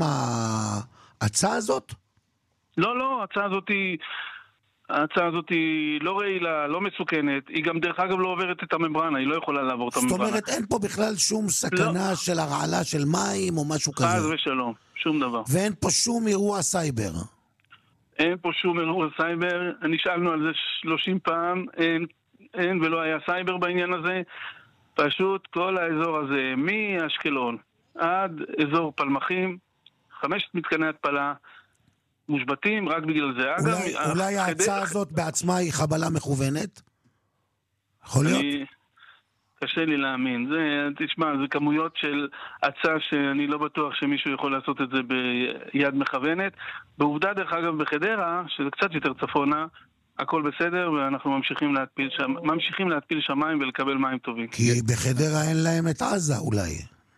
Speaker 2: ההצעה הזאת?
Speaker 19: לא, לא, ההצעה הזאת היא... ההצעה הזאת היא לא רעילה, לא מסוכנת, היא גם דרך אגב לא עוברת את הממברנה, היא לא יכולה לעבור את הממברנה.
Speaker 2: זאת אומרת, אין פה בכלל שום סכנה לא. של הרעלה של מים או משהו כזה.
Speaker 19: חס ושלום, שום דבר.
Speaker 2: ואין פה שום אירוע סייבר.
Speaker 19: אין פה שום אירוע סייבר, נשאלנו על זה שלושים פעם, אין, אין ולא היה סייבר בעניין הזה, פשוט כל האזור הזה, מאשקלון עד אזור פלמחים, חמשת מתקני התפלה, מושבתים רק בגלל זה.
Speaker 2: אולי, אגב, אולי ההצעה חדר... הזאת בעצמה היא חבלה מכוונת? יכול להיות?
Speaker 19: אני... קשה לי להאמין. זה, תשמע, זה כמויות של הצעה שאני לא בטוח שמישהו יכול לעשות את זה ביד מכוונת. בעובדה, דרך אגב, בחדרה, שזה קצת יותר צפונה, הכל בסדר, ואנחנו ממשיכים להתפיל, שם, ממשיכים להתפיל שמיים ולקבל מים טובים.
Speaker 2: כי בחדרה אין להם את עזה, אולי.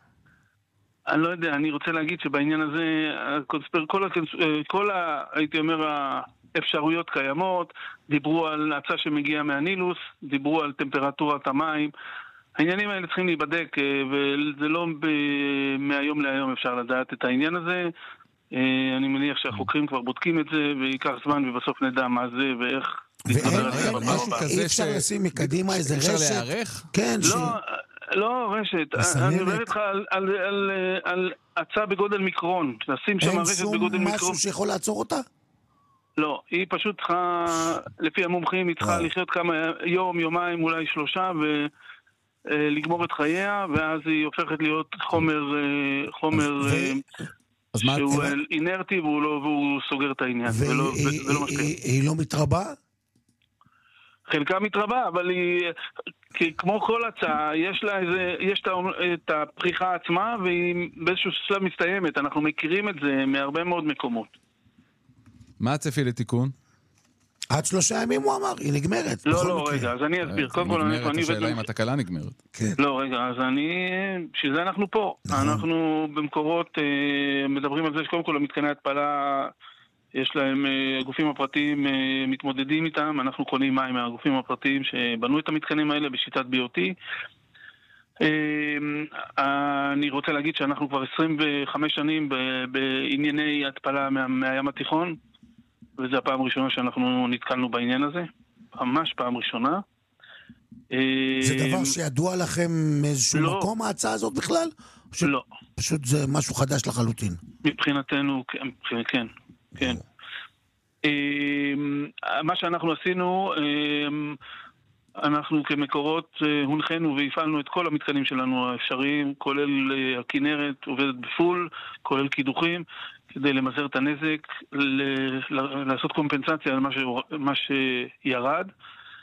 Speaker 19: אני לא יודע, אני רוצה להגיד שבעניין הזה, הקונספר, כל, כל ה, הייתי אומר, האפשרויות קיימות, דיברו על הצעה שמגיעה מהנילוס, דיברו על טמפרטורת המים, העניינים האלה צריכים להיבדק, וזה לא ב, מהיום להיום אפשר לדעת את העניין הזה, אני מניח שהחוקרים כבר בודקים את זה, ויקח זמן ובסוף נדע מה זה ואיך להתחבר על זה בפעם הבאה.
Speaker 2: אי אפשר לשים מקדימה איזה רשת?
Speaker 1: אפשר להיערך?
Speaker 2: כן,
Speaker 19: לא, לא, רשת. אני מדבר איתך על הצעה בגודל מיקרון. לשים שם רשת בגודל מיקרון.
Speaker 2: אין שום משהו שיכול לעצור אותה?
Speaker 19: לא, היא פשוט צריכה, לפי המומחים, היא צריכה לחיות כמה יום, יומיים, אולי שלושה, ולגמור את חייה, ואז היא הופכת להיות חומר, חומר שהוא אינרטי, והוא סוגר את העניין.
Speaker 2: והיא לא מתרבה?
Speaker 19: חלקה מתרבה, אבל היא, כמו כל הצעה, יש לה איזה, יש את הפריחה עצמה, והיא באיזשהו שלב מסתיימת. אנחנו מכירים את זה מהרבה מאוד מקומות.
Speaker 1: מה הצפי לתיקון?
Speaker 2: עד שלושה ימים הוא אמר, היא נגמרת.
Speaker 19: לא, לא, רגע, אז אני אסביר.
Speaker 1: נגמרת, השאלה אם התקלה נגמרת.
Speaker 19: לא, רגע, אז אני, בשביל זה אנחנו פה. אנחנו במקורות מדברים על זה שקודם כל המתקני התפלה, יש להם, הגופים הפרטיים מתמודדים איתם, אנחנו קונים מים מהגופים הפרטיים שבנו את המתקנים האלה בשיטת בי או טי. אני רוצה להגיד שאנחנו כבר עשרים וחמש שנים בענייני התפלה מהים התיכון, וזו הפעם הראשונה שאנחנו נתקלנו בעניין הזה, ממש פעם ראשונה.
Speaker 2: זה דבר שידוע לכם מאיזשהו
Speaker 19: לא.
Speaker 2: מקום ההצעה הזאת בכלל? פשוט,
Speaker 19: לא.
Speaker 2: פשוט זה משהו חדש לחלוטין.
Speaker 19: מבחינתנו, כן, כן, כן. מה שאנחנו עשינו, אנחנו כמקורות הונחנו והפעלנו את כל המתקנים שלנו האפשריים, כולל הכנרת עובדת בפול, כולל קידוחים, כדי למזער את הנזק, לעשות קומפנסציה על מה שירד.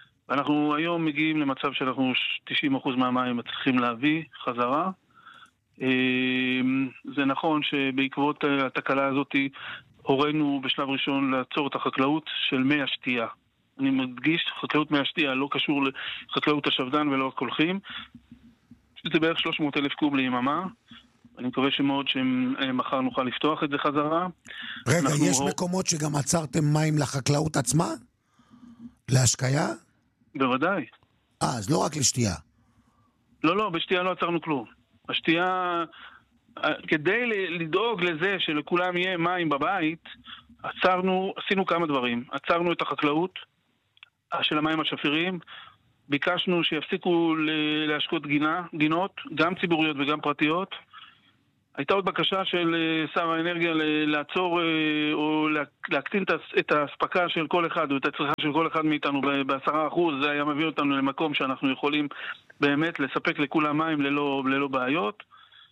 Speaker 19: אנחנו היום מגיעים למצב שאנחנו תשעים אחוז מהמים מצליחים להביא חזרה. זה נכון שבעקבות התקלה הזאת הורינו בשלב ראשון לעצור את החקלאות של מי השתייה. אני מדגיש, חקלאות מי השתייה לא קשור לחקלאות השפדן ולא הקולחים. זה בערך שלוש מאות אלף קוב ליממה. אני מקווה שמאוד שמחר נוכל לפתוח את זה חזרה.
Speaker 2: רגע, יש הוא... מקומות שגם עצרתם מים לחקלאות עצמה? להשקיה?
Speaker 19: בוודאי.
Speaker 2: אה, אז לא רק לשתייה.
Speaker 19: לא, לא, בשתייה לא עצרנו כלום. השתייה, כדי לדאוג לזה שלכולם יהיה מים בבית, עצרנו, עשינו כמה דברים. עצרנו את החקלאות של המים השפירים, ביקשנו שיפסיקו להשקות גינה, גינות, גם ציבוריות וגם פרטיות. הייתה עוד בקשה של שר האנרגיה לעצור או להקטין את ההספקה של כל אחד, או את הצריכה של כל אחד מאיתנו בעשרה אחוז. זה היה מביא אותנו למקום שאנחנו יכולים באמת לספק לכולם מים ללא, ללא בעיות.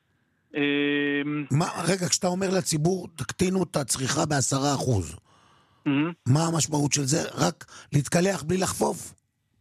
Speaker 2: מה, רגע, כשאתה אומר לציבור, תקטינו את הצריכה בעשרה אחוז. מה המשמעות של זה? רק להתקלח בלי לחפוף?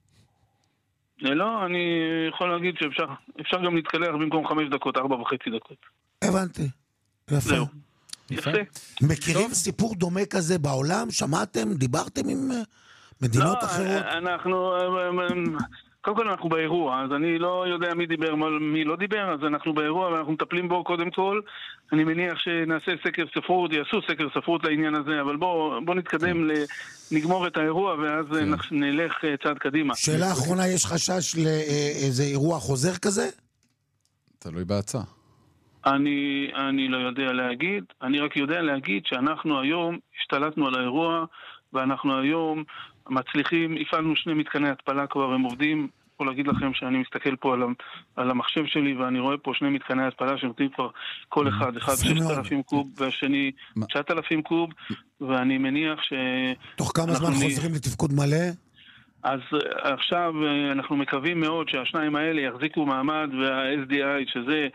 Speaker 19: לא, אני יכול להגיד שאפשר אפשר גם להתקלח במקום חמש דקות, ארבע וחצי דקות.
Speaker 2: הבנתי. יפה.
Speaker 19: זהו. יפה.
Speaker 2: מכירים סיפור דומה כזה בעולם? שמעתם? דיברתם עם מדינות אחרות?
Speaker 19: לא, אנחנו... קודם כל אנחנו באירוע, אז אני לא יודע מי דיבר, מי לא דיבר, אז אנחנו באירוע ואנחנו מטפלים בו קודם כל. אני מניח שנעשה סקר ספרות, יעשו סקר ספרות לעניין הזה, אבל בוא, בוא נתקדם, נגמור את האירוע ואז נלך צעד קדימה.
Speaker 2: שאלה האחרונה, יש חשש לאיזה אירוע חוזר כזה?
Speaker 1: תלוי בהצעה.
Speaker 19: אני, אני לא יודע להגיד, אני רק יודע להגיד שאנחנו היום השתלטנו על האירוע, ואנחנו היום מצליחים, הפעלנו שני מתקני התפלה כבר, הם עובדים. יכול להגיד לכם שאני מסתכל פה על, על המחשב שלי, ואני רואה פה שני מתקני התפלה שנותנים כבר כל אחד, אחד ששת אלפים קוב והשני תשעת אלפים קוב, ואני מניח ש...
Speaker 2: תוך כמה זמן חוזרים לתפקוד מלא?
Speaker 19: אז עכשיו אנחנו מקווים מאוד שהשניים האלה יחזיקו מעמד, וה-אס די איי, שזה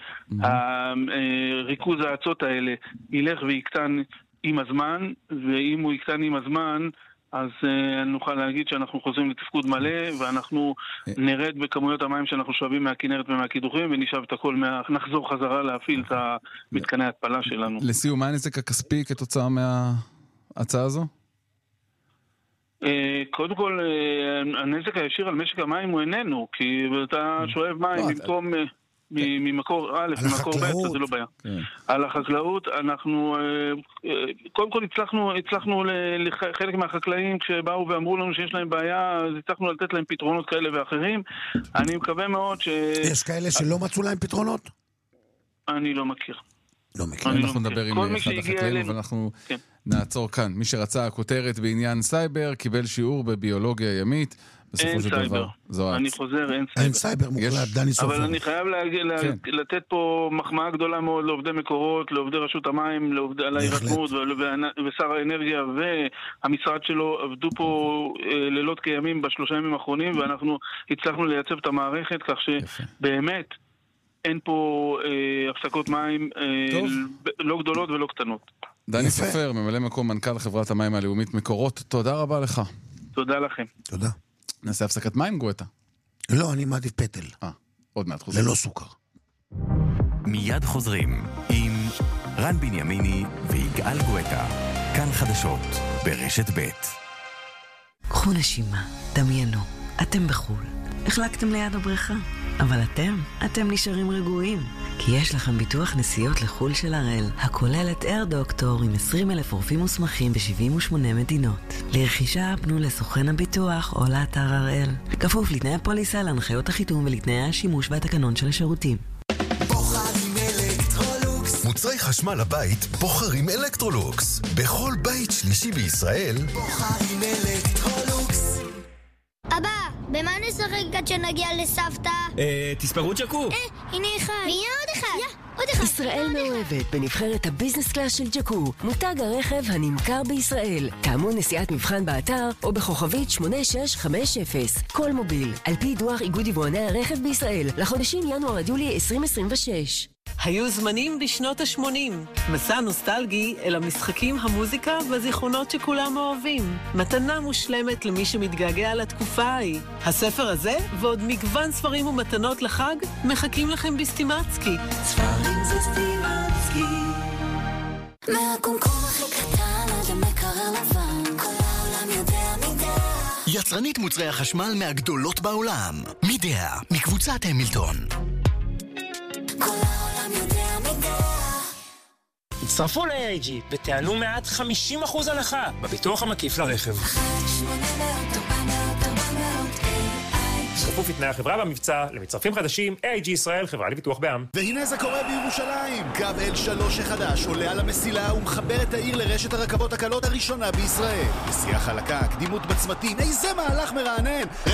Speaker 19: ריכוז האצות האלה, ילך ויקטן עם הזמן, ואם הוא יקטן עם הזמן, אז uh, נוכל להגיד שאנחנו חוזרים לתפקוד מלא, ואנחנו נרד בכמויות המים שאנחנו שואבים מהכינרת ומהקידוחים, ונשאב את הכל, מה... נחזור חזרה להפעיל את המתקני ההתפלה שלנו.
Speaker 1: לסיום, מה הנזק הכספי כתוצאה מההצעה הזו?
Speaker 19: Uh, קודם כל, uh, הנזק הישיר על משק המים הוא איננו, כי אתה שואב מים במקום... ממקור א', ממקור ב', זה לא בעיה. על החקלאות, אנחנו, קודם כל הצלחנו, הצלחנו לחלק מהחקלאים, כשבאו ואמרו לנו שיש להם בעיה, אז הצלחנו לתת להם פתרונות כאלה ואחרים. אני מקווה מאוד ש...
Speaker 2: יש כאלה שלא מצאו להם פתרונות?
Speaker 19: אני לא מכיר.
Speaker 2: לא מכיר.
Speaker 1: אנחנו נדבר עם אחד החקלאים, ואנחנו נעצור כאן. מי שרצה הכותרת בעניין סייבר, קיבל שיעור בביולוגיה ימית.
Speaker 19: אין סייבר, אני חוזר, אין סייבר.
Speaker 2: אין סייבר מוחלט, דני סופר.
Speaker 19: אבל אני חייב לתת פה מחמאה גדולה מאוד לעובדי מקורות, לעובדי רשות המים, על ההירתמות, ושר האנרגיה והמשרד שלו עבדו פה לילות כימים בשלושה ימים האחרונים, ואנחנו הצלחנו לייצב את המערכת, כך שבאמת אין פה הפסקות מים לא גדולות ולא קטנות.
Speaker 1: דני סופר, ממלא מקום מנכ"ל חברת המים הלאומית מקורות, תודה רבה לך.
Speaker 19: תודה לכם.
Speaker 2: תודה.
Speaker 1: נעשה הפסקת מים, גואטה?
Speaker 2: לא, אני מעדיף פטל.
Speaker 1: אה, עוד מעט חוזרים.
Speaker 2: ללא סוכר.
Speaker 6: מיד חוזרים עם רן בנימיני ויגאל גואטה. כאן חדשות ברשת ב'.
Speaker 11: קחו נשימה, דמיינו, אתם בחול. החלקתם ליד הבריכה. אבל אתם, אתם נשארים רגועים. כי יש לכם ביטוח נסיעות לחול של הראל, הכולל את אייר דוקטור עם עשרים אלף רופאים מוסמכים ב-שבעים ושמונה מדינות. לרכישה פנו לסוכן הביטוח או לאתר הראל. כפוף לתנאי הפוליסה, להנחיות החיתום ולתנאי השימוש והתקנון של השירותים.
Speaker 6: בוחרים אלקטרולוקס. מוצרי חשמל לבית בוחרים אלקטרולוקס. בכל בית שלישי בישראל
Speaker 14: בוחרים אלקטרולוקס.
Speaker 20: אבא, במה נשחק עד שנגיע לסבתא?
Speaker 21: אה, תספרו ג'קו.
Speaker 20: אה, הנה אחד. והנה עוד אחד. יא, עוד אחד.
Speaker 22: ישראל מאוהבת בנבחרת הביזנס קלאס של ג'קו, מותג הרכב הנמכר בישראל. טעמו נסיעת מבחן באתר או בכוכבית שמונה שש חמש אפס. כל מוביל, על פי דוח איגוד יבואני הרכב בישראל, לחודשים ינואר עד יולי עשרים עשרים ושש.
Speaker 4: היו זמנים בשנות ה-שמונים. מסע נוסטלגי אל המשחקים, המוזיקה והזיכרונות שכולם אוהבים. מתנה מושלמת למי שמתגעגע לתקופה ההיא. הספר הזה ועוד מגוון ספרים ומתנות לחג מחכים לכם בסטימצקי.
Speaker 14: ספרים זה סטימצקי. מהקומקום הכי קטן עד המקרר לבן, כל העולם יודע מידה.
Speaker 6: יצרנית מוצרי החשמל מהגדולות בעולם. מידה, מקבוצת המילטון.
Speaker 14: כל העולם יודע מידה.
Speaker 8: הצטרפו ל-איי איי ג'י ותענו מעט חמישים אחוז הנחה בביטוח המקיף לרכב. כפוף לתנאי החברה במבצע, למצטרפים חדשים, איי איי ג'י ישראל, חברה לביטוח בע"מ.
Speaker 21: והנה זה קורה בירושלים. קו אל שלוש החדש עולה על המסילה ומחבר את העיר לרשת הרכבות הקלות הראשונה בישראל. נסיעה חלקה, קדימות בצמתים, איזה מהלך מרענן!